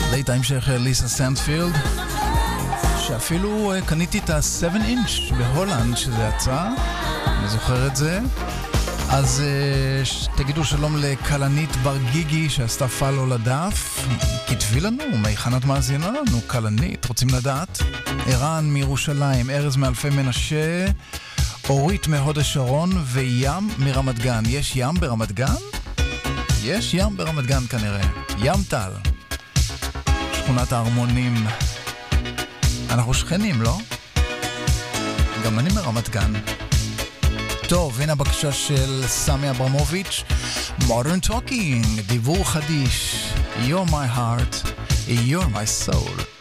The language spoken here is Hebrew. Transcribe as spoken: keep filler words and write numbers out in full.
להיט ההמשך ליסה סנדפילד, שאפילו קניתי את ה-שבע אינץ' בהולנד שזה יצא, אני זוכר את זה. אז תגידו שלום לקלנית ברגיגי שעשתה פאלו לדף, כתבי לנו, מהיכנת מאזינה לנו, קלנית, רוצים לדעת? ערן מירושלים, ארז מאלפי מנשה, אורית מהוד השרון וים מרמת גן. יש ים ברמת גן? יש ים ברמת גן כנראה, ים טל, שכונת ההרמונים. אנחנו שכנים, לא? גם אני מרמת גן. טוב, הנה הבקשה של סמי אברמוביץ', Modern Talking, דיבור חדיש, You're my heart, You're my soul.